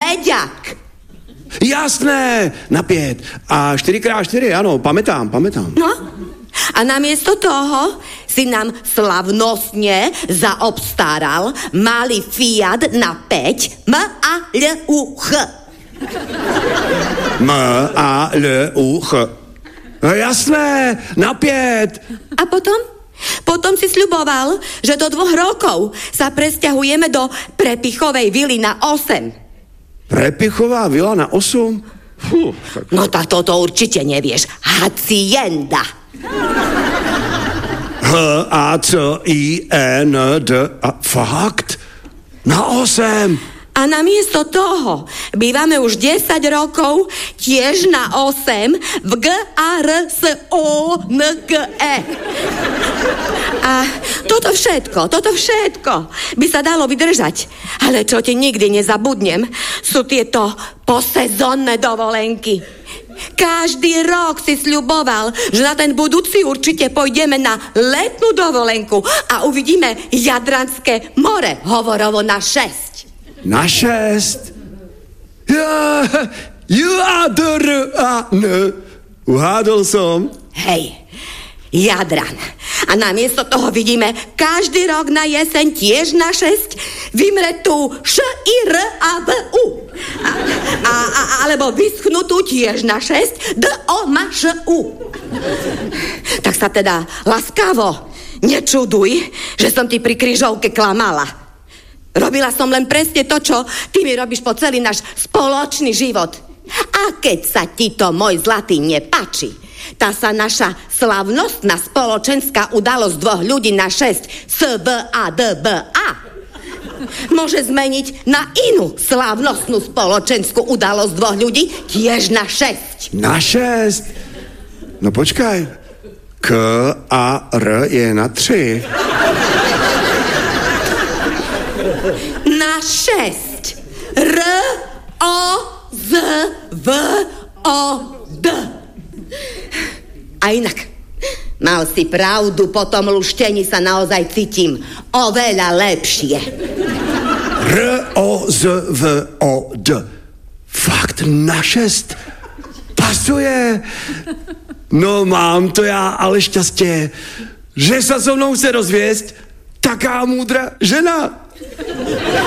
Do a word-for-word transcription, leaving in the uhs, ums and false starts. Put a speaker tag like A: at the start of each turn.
A: Meďak.
B: Jasné, na pět. A čtyři krát čtyři, ano, pamätám, pamätám.
A: No, a namiesto toho si nám slavnostne zaobstaral malý Fiat na päť M A L U Ch.
B: M A L U Ch. No, jasné, na pět.
A: A potom? Potom si sľuboval, že do dvoch rokov sa presťahujeme do Prepichovej vily na osem.
B: Prepichová vila na osm? Fú, tak...
A: No tak toto určite nevieš. Hacienda.
B: H A C I E N D A. Fakt? Na osem?
A: A namiesto toho bývame už desať rokov tiež na osem v G A R S O N G E. A toto všetko, toto všetko by sa dalo vydržať. Ale čo ti nikdy nezabudnem, sú tieto posezónne dovolenky. Každý rok si sľuboval, že na ten budúci určite pôjdeme na letnú dovolenku a uvidíme Jadranské more, hovorovo na šesť.
B: Na šest? Ja, ju a dr a n. Uhádol som.
A: Hej, Jadran. A namiesto toho vidíme každý rok na jeseň tiež na šesť vymretú Š I R A B U. A, a, a, alebo vyschnutú tiež na šesť D O M A Š U. Tak sa teda laskavo nečuduj, že som ti pri križovke klamala. Robila som len presne to, čo ty mi robíš po celý náš spoločný život. A keď sa ti to, môj zlatý, nepáči, tá sa naša slavnostná spoločenská udalosť dvoch ľudí na šesť S B A D B A môže zmeniť na inú slávnostnú spoločenskú udalosť dvoch ľudí tiež na šesť.
B: Na šesť? No počkaj. K a R je na tři.
A: Na šesť. R O Z V O D. A inak, mal si pravdu, po tom luštení sa naozaj cítim oveľa lepšie.
B: R O Z V O D. Fakt na šest? Pasuje. No mám to já ale šťastie, že sa so mnou chce rozviesť taká múdra žena.